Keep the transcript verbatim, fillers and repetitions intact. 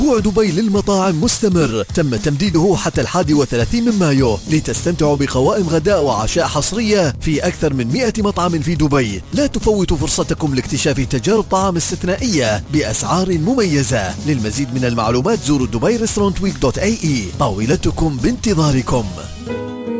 أسبوع دبي للمطاعم مستمر، تم تمديده حتى الحادي والثلاثين من مايو لتستمتعوا بقوائم غداء وعشاء حصرية في أكثر من مئة مطعم في دبي. لا تفوتوا فرصتكم لاكتشاف تجارب طعام استثنائية بأسعار مميزة. للمزيد من المعلومات زوروا دبي ريستورانت ويك دوت اي اي. طاولتكم بانتظاركم.